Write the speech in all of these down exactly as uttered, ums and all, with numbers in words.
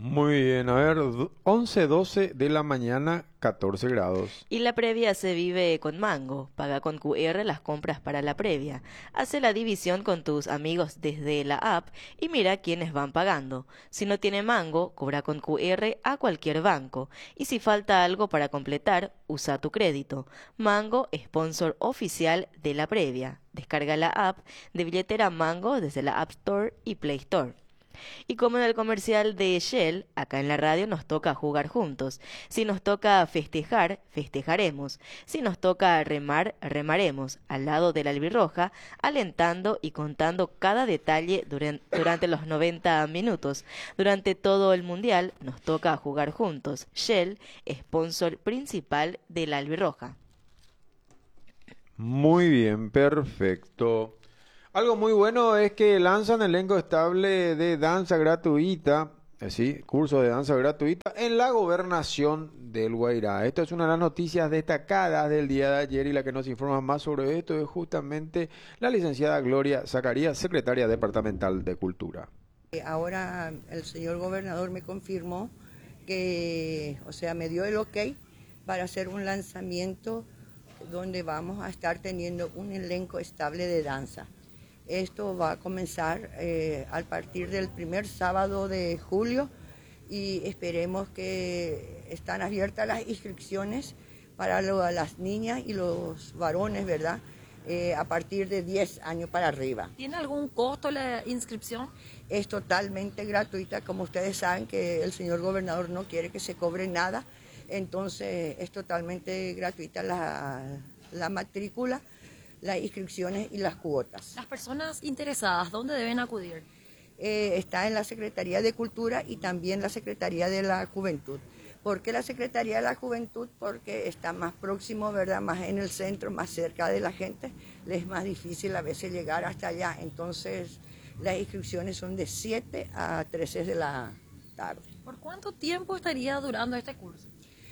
Muy bien, a ver, do- once, doce de la mañana, catorce grados. Y la previa se vive con Mango. Paga con Q R las compras para la previa. Hace la división con tus amigos desde la app y mira quiénes van pagando. Si no tiene Mango, cobra con Q R a cualquier banco. Y si falta algo para completar, usa tu crédito. Mango, sponsor oficial de la previa. Descarga la app de billetera Mango desde la App Store y Play Store. Y como en el comercial de Shell, acá en la radio nos toca jugar juntos. Si nos toca festejar, festejaremos. Si nos toca remar, remaremos, al lado de la albirroja, alentando y contando cada detalle duran- durante los noventa minutos. Durante todo el mundial nos toca jugar juntos. Shell, sponsor principal de la albirroja. Muy bien, perfecto. Algo muy bueno es que lanzan elenco estable de danza gratuita, eh, sí, curso de danza gratuita en la gobernación del Guairá. Esto es una de las noticias destacadas del día de ayer y la que nos informa más sobre esto es justamente la licenciada Gloria Zacarías, secretaria departamental de Cultura. Ahora el señor gobernador me confirmó que, o sea, me dio el ok para hacer un lanzamiento donde vamos a estar teniendo un elenco estable de danza. Esto va a comenzar eh, a partir del primer sábado de julio y esperemos que están abiertas las inscripciones para lo- las niñas y los varones, ¿verdad? Eh, a partir de diez años para arriba. ¿Tiene algún costo la inscripción? Es totalmente gratuita, como ustedes saben que el señor gobernador no quiere que se cobre nada, entonces es totalmente gratuita la, la matrícula, las inscripciones y las cuotas. Las personas interesadas, ¿dónde deben acudir? Eh, está en la Secretaría de Cultura y también la Secretaría de la Juventud. ¿Por qué la Secretaría de la Juventud? Porque está más próximo, ¿verdad? Más en el centro, más cerca de la gente. Les es más difícil a veces llegar hasta allá. Entonces, las inscripciones son de siete a trece de la tarde. ¿Por cuánto tiempo estaría durando este curso?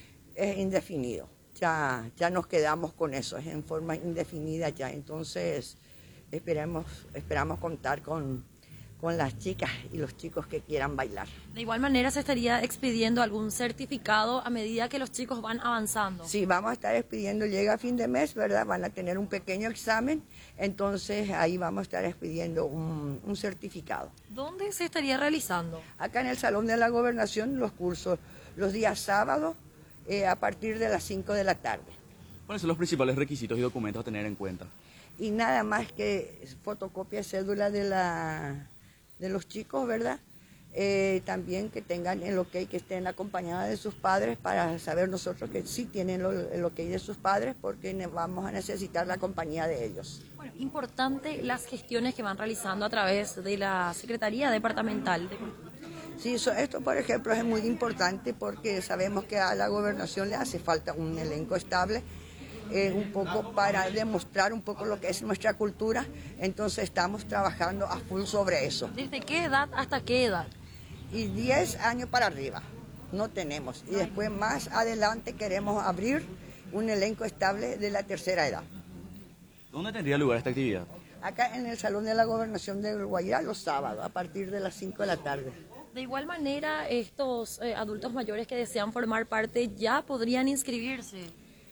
Es indefinido. Ya, ya nos quedamos con eso, es en forma indefinida ya. Entonces, esperamos, esperamos contar con, con las chicas y los chicos que quieran bailar. De igual manera, ¿se estaría expidiendo algún certificado a medida que los chicos van avanzando? Sí, vamos a estar expidiendo, llega a fin de mes, ¿verdad? Van a tener un pequeño examen, entonces ahí vamos a estar expidiendo un, un certificado. ¿Dónde se estaría realizando? Acá en el Salón de la Gobernación, los cursos los días sábados eh, a partir de las cinco de la tarde. ¿Cuáles son los principales requisitos y documentos a tener en cuenta? Y nada más que fotocopia, cédula de, la, de los chicos, ¿verdad? Eh, también que tengan el ok, que estén acompañadas de sus padres para saber nosotros que sí tienen lo- el ok de sus padres porque ne- vamos a necesitar la compañía de ellos. Bueno, importante las gestiones que van realizando a través de la Secretaría Departamental de Cultura. Sí, eso- esto por ejemplo es muy importante porque sabemos que a la gobernación le hace falta un elenco estable, eh, un poco para demostrar un poco lo que es nuestra cultura, entonces estamos trabajando a full sobre eso. ¿Desde qué edad hasta qué edad? Y diez años para arriba no tenemos. Y después más adelante queremos abrir un elenco estable de la tercera edad. ¿Dónde tendría lugar esta actividad? Acá en el Salón de la Gobernación de Guairá los sábados a partir de las cinco de la tarde. De igual manera, estos eh, adultos mayores que desean formar parte ya podrían inscribirse.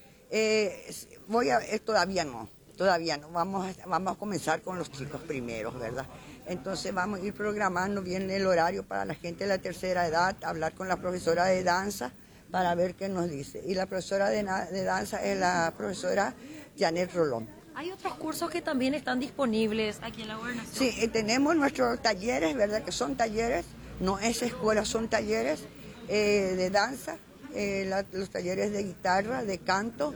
Eh, s- voy a, eh, todavía no, todavía no. Vamos a, vamos a comenzar con los chicos primeros, ¿verdad? Entonces vamos a ir programando bien el horario para la gente de la tercera edad, hablar con la profesora de danza para ver qué nos dice. Y la profesora de, na- de danza es la profesora Janet Rolón. Hay otros cursos que también están disponibles aquí en la gobernación. Sí, eh, tenemos nuestros talleres, ¿verdad? Que son talleres, no es escuela, son talleres eh, de danza, eh, la- los talleres de guitarra, de canto,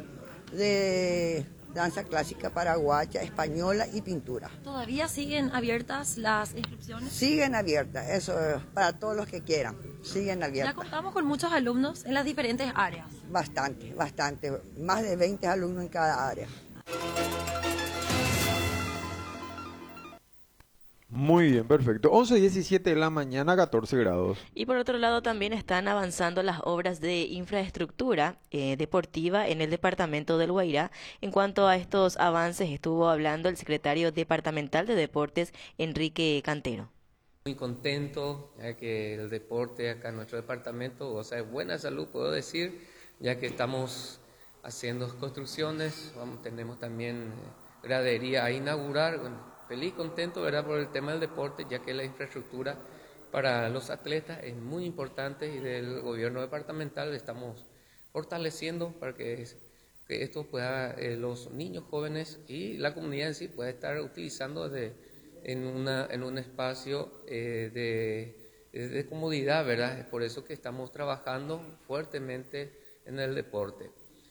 de danza clásica paraguaya, española y pintura. ¿Todavía siguen abiertas las inscripciones? Siguen abiertas, eso eh, para todos los que quieran, siguen Ya abiertas. contamos con muchos alumnos en las diferentes áreas. Bastante, bastante, más de veinte alumnos en cada área. Muy bien, perfecto. once diecisiete de la mañana, catorce grados. Y por otro lado también están avanzando las obras de infraestructura eh, deportiva en el departamento del Guairá. En cuanto a estos avances estuvo hablando el secretario departamental de Deportes, Enrique Cantero. Muy contento, ya que el deporte acá en nuestro departamento goza de buena salud, puedo decir, ya que estamos haciendo construcciones, vamos, tenemos también gradería a inaugurar. Bueno, feliz, contento, ¿verdad?, por el tema del deporte, ya que la infraestructura para los atletas es muy importante y del gobierno departamental estamos fortaleciendo para que, que esto pueda, eh, los niños jóvenes y la comunidad en sí pueda estar utilizando de, en, una, en un espacio eh, de, de comodidad, ¿verdad? Es por eso que estamos trabajando fuertemente en el deporte.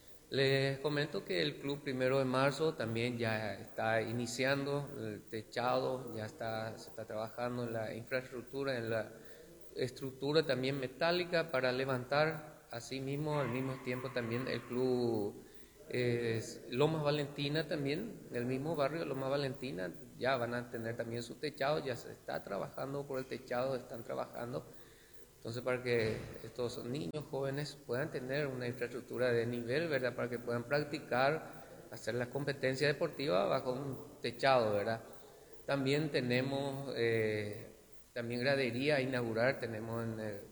Les comento que el club Primero de Marzo también ya está iniciando el techado, ya está, se está trabajando en la infraestructura, en la estructura también metálica para levantar. Asimismo, al mismo tiempo también el club eh, Lomas Valentina también, en el mismo barrio Lomas Valentina, ya van a tener también su techado, ya se está trabajando por el techado, están trabajando. Entonces, para que estos niños jóvenes puedan tener una infraestructura de nivel, ¿verdad?, para que puedan practicar, hacer las competencias deportivas bajo un techado, ¿verdad? También tenemos eh, también gradería a inaugurar, tenemos en eh,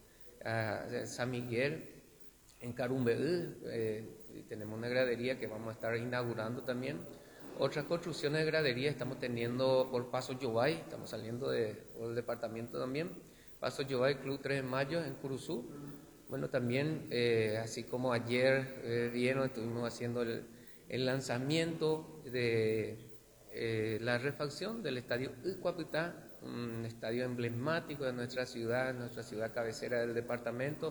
a San Miguel, en Carumbeú, eh, tenemos una gradería que vamos a estar inaugurando también. Otras construcciones de gradería estamos teniendo por Paso Yobay, estamos saliendo de, por el departamento también. Paso Yobay, Club tres de Mayo en Curuzú. Bueno, también, eh, así como ayer eh, vieron, estuvimos haciendo el, el lanzamiento de eh, la refacción del estadio Icuapitá, un estadio emblemático de nuestra ciudad, nuestra ciudad cabecera del departamento,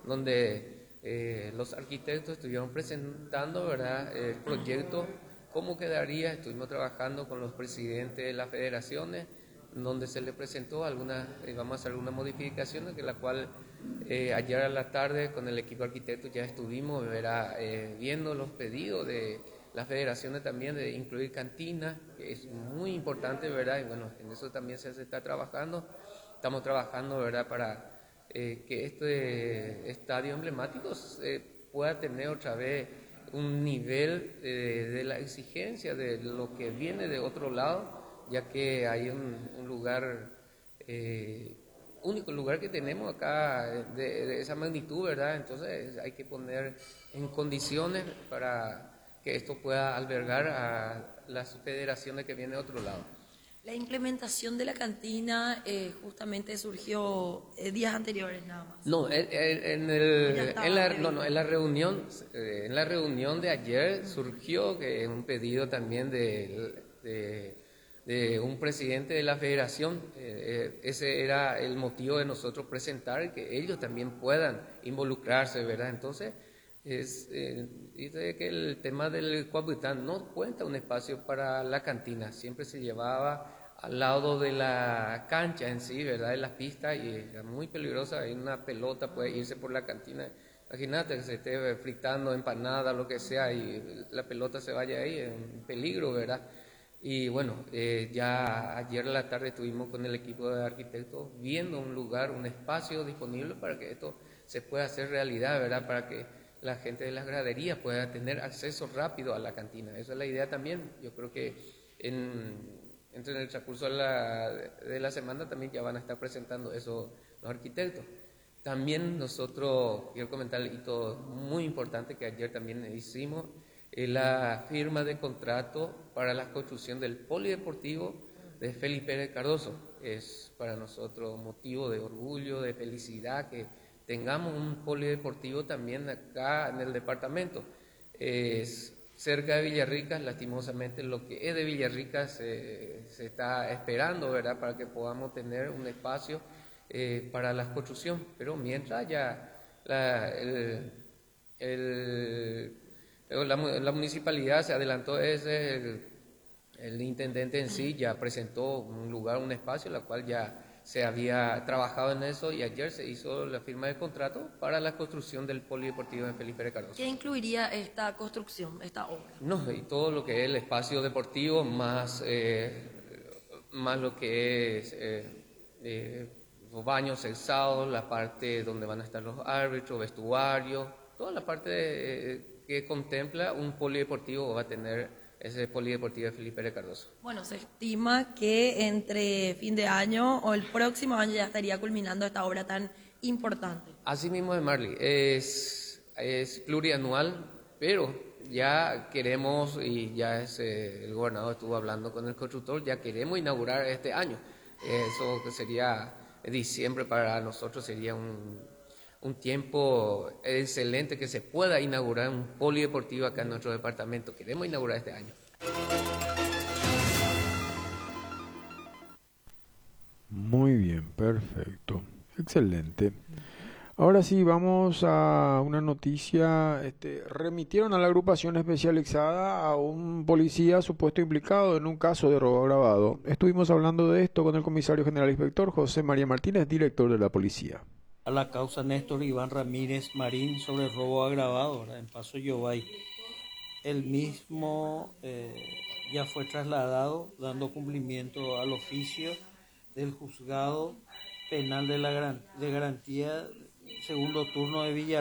donde eh, los arquitectos estuvieron presentando, ¿verdad?, el proyecto, cómo quedaría. Estuvimos trabajando con los presidentes de las federaciones, donde se le presentó algunas, eh, vamos a hacer algunas modificaciones, que la cual eh, ayer a la tarde con el equipo arquitecto ya estuvimos ¿verdad? Eh, viendo los pedidos de las federaciones también de incluir cantinas, que es muy importante, ¿verdad? Y bueno, en eso también se, se está trabajando. Estamos trabajando, ¿verdad?, para eh, que este estadio emblemático eh, pueda tener otra vez un nivel eh, de la exigencia de lo que viene de otro lado, ya que hay un, un lugar, eh, único lugar que tenemos acá de, de esa magnitud, ¿verdad? Entonces hay que poner en condiciones para que esto pueda albergar a las federaciones que vienen de otro lado. La implementación de la cantina eh, justamente surgió eh, días anteriores nada más. No, en, en, el, en, la, no, no, en la reunión, eh, en la reunión de ayer surgió que un pedido también de, de de un presidente de la federación. Eh, ese era el motivo de nosotros presentar, que ellos también puedan involucrarse, ¿verdad? Entonces, es, eh, dice que el tema del Cuapitán no cuenta un espacio para la cantina, siempre se llevaba al lado de la cancha en sí, ¿verdad?, de la pista, y era muy peligrosa, hay una pelota, puede irse por la cantina. Imagínate que se esté fritando, empanada, lo que sea, y la pelota se vaya ahí, es un peligro, ¿verdad? Y bueno, eh, ya ayer a la tarde estuvimos con el equipo de arquitectos viendo un lugar, un espacio disponible para que esto se pueda hacer realidad, ¿verdad? Para que la gente de las graderías pueda tener acceso rápido a la cantina. Esa es la idea también. Yo creo que en, en el transcurso de la, de la semana también ya van a estar presentando eso los arquitectos. También nosotros, quiero comentar el hito muy importante que ayer también hicimos, la firma de contrato para la construcción del polideportivo de Felipe Pérez Cardoso. Es para nosotros motivo de orgullo, de felicidad que tengamos un polideportivo también acá en el departamento. Es cerca de Villarrica, lastimosamente lo que es de Villarrica se, se está esperando, ¿verdad?, para que podamos tener un espacio eh, para la construcción, pero mientras ya la, el, el La, la municipalidad se adelantó, ese, el, el intendente en sí ya presentó un lugar, un espacio, la cual ya se había trabajado en eso, y ayer se hizo la firma de contrato para la construcción del polideportivo de Felipe Pérez Cardoso. ¿Qué incluiría esta construcción, esta obra? No, y todo lo que es el espacio deportivo, más, eh, más lo que es eh, eh, los baños sexados, la parte donde van a estar los árbitros, vestuarios, toda la parte de, eh, que contempla un polideportivo va a tener ese polideportivo de Felipe R. Cardoso. Bueno, se estima que entre fin de año o el próximo año ya estaría culminando esta obra tan importante. Así mismo es, Marley, es, es plurianual, pero ya queremos, y ya es, eh, el gobernador estuvo hablando con el constructor, ya queremos inaugurar este año. Eso que sería diciembre para nosotros sería un, un tiempo excelente que se pueda inaugurar un polideportivo acá en nuestro departamento. Queremos inaugurar este año. Muy bien, perfecto. Excelente. Ahora sí, vamos a una noticia. Este, remitieron a la agrupación especializada a un policía supuesto implicado en un caso de robo agravado. Estuvimos hablando de esto con el comisario general inspector José María Martínez, director de la policía. A la causa Néstor Iván Ramírez Marín sobre robo agravado, ¿verdad? En Paso Yobay. El mismo eh, ya fue trasladado dando cumplimiento al oficio del juzgado penal de la gran, de garantía segundo turno de Villarreal.